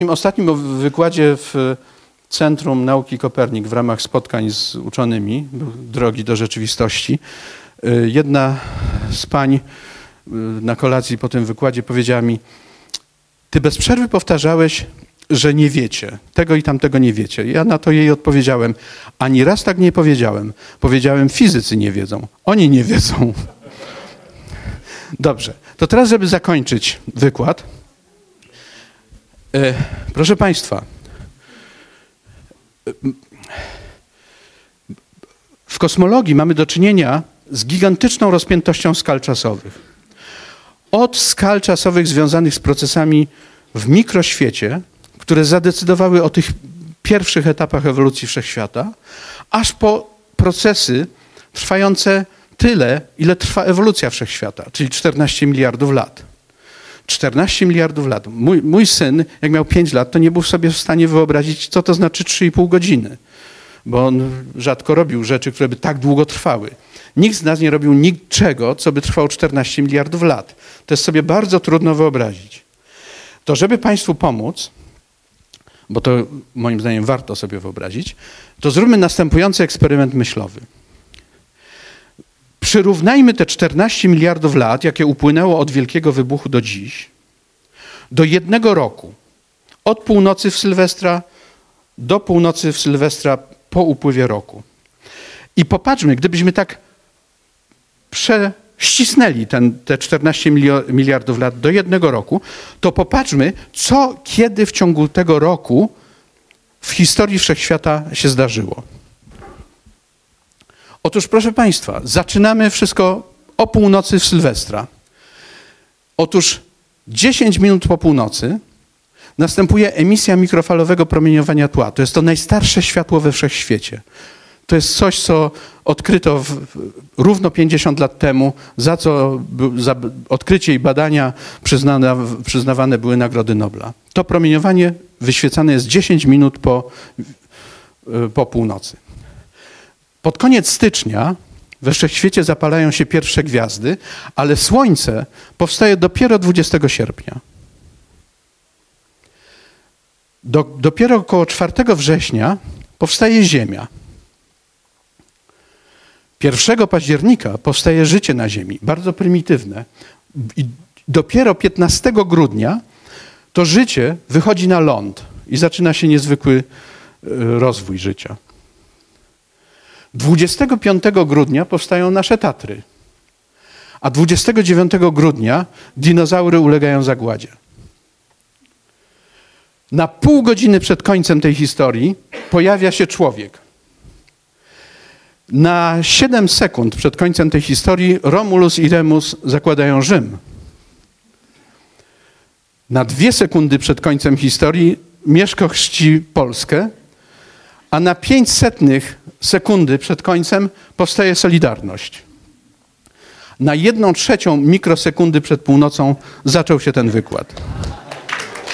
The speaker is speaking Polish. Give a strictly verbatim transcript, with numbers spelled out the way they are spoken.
W ostatnim wykładzie w Centrum Nauki Kopernik w ramach spotkań z uczonymi, Drogi do rzeczywistości, jedna z pań na kolacji po tym wykładzie powiedziała mi: ty bez przerwy powtarzałeś, że nie wiecie, tego i tamtego nie wiecie. Ja na to jej odpowiedziałem: ani raz tak nie powiedziałem. Powiedziałem, fizycy nie wiedzą, oni nie wiedzą. Dobrze, to teraz, żeby zakończyć wykład, e, proszę Państwa, w kosmologii mamy do czynienia z gigantyczną rozpiętością skal czasowych. Od skal czasowych związanych z procesami w mikroświecie, które zadecydowały o tych pierwszych etapach ewolucji wszechświata, aż po procesy trwające tyle, ile trwa ewolucja wszechświata, czyli czternaście miliardów lat. czternaście miliardów lat. Mój, mój syn, jak miał pięć lat, to nie był sobie w stanie wyobrazić, co to znaczy trzy i pół godziny, bo on rzadko robił rzeczy, które by tak długo trwały. Nikt z nas nie robił niczego, co by trwało czternaście miliardów lat. To jest sobie bardzo trudno wyobrazić. To żeby Państwu pomóc, bo to moim zdaniem warto sobie wyobrazić, to zróbmy następujący eksperyment myślowy. Przyrównajmy te czternaście miliardów lat, jakie upłynęło od Wielkiego Wybuchu do dziś, do jednego roku. Od północy w Sylwestra do północy w Sylwestra po upływie roku. I popatrzmy, gdybyśmy tak prześcisnęli ten, te czternaście miliardów lat do jednego roku, to popatrzmy, co kiedy w ciągu tego roku w historii wszechświata się zdarzyło. Otóż, proszę Państwa, zaczynamy wszystko o północy w Sylwestra. Otóż dziesięć minut po północy następuje emisja mikrofalowego promieniowania tła. To jest to najstarsze światło we wszechświecie. To jest coś, co odkryto w, w, równo pięćdziesiąt lat temu, za co za odkrycie i badania przyznane, przyznawane były Nagrody Nobla. To promieniowanie wyświecane jest dziesięć minut po, po północy. Pod koniec stycznia we wszechświecie zapalają się pierwsze gwiazdy, ale Słońce powstaje dopiero dwudziestego sierpnia. Do, dopiero około czwartego września powstaje Ziemia. pierwszego października powstaje życie na Ziemi, bardzo prymitywne. I dopiero piętnastego grudnia to życie wychodzi na ląd i zaczyna się niezwykły rozwój życia. dwudziestego piątego grudnia powstają nasze Tatry, a dwudziestego dziewiątego grudnia dinozaury ulegają zagładzie. Na pół godziny przed końcem tej historii pojawia się człowiek. Na siedem sekund przed końcem tej historii Romulus i Remus zakładają Rzym. Na dwie sekundy przed końcem historii Mieszko chrzci Polskę, a na pięć setnych sekundy przed końcem powstaje Solidarność. Na jedną trzecią mikrosekundy przed północą zaczął się ten wykład.